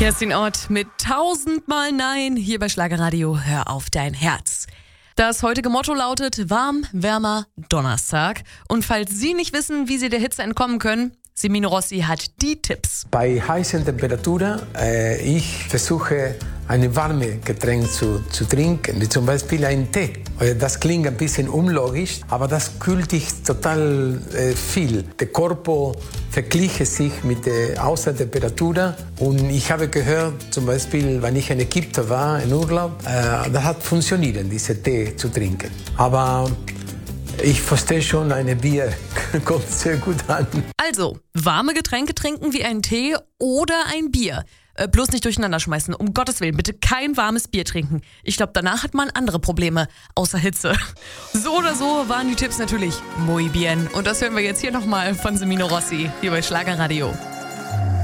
Kerstin Ott mit 1000-mal Nein hier bei Schlagerradio. Hör auf dein Herz. Das heutige Motto lautet warm, wärmer, Donnerstag. Und falls Sie nicht wissen, wie Sie der Hitze entkommen können, Semino Rossi hat die Tipps. Bei heißen Temperaturen, ich versuche ein warmes Getränk zu trinken, wie zum Beispiel einen Tee. Das klingt ein bisschen unlogisch, aber das kühlt dich total viel. Der Körper vergleicht sich mit der Außentemperatur. Und ich habe gehört, zum Beispiel, wenn ich in Ägypten war, in Urlaub, das hat funktioniert, diese Tee zu trinken. Aber ich verstehe schon, eine Bier kommt sehr gut an. Also, warme Getränke trinken wie ein Tee oder ein Bier. Bloß nicht durcheinander schmeißen. Um Gottes Willen, bitte kein warmes Bier trinken. Ich glaube, danach hat man andere Probleme, außer Hitze. So oder so waren die Tipps natürlich muy bien. Und das hören wir jetzt hier nochmal von Semino Rossi, hier bei Schlagerradio.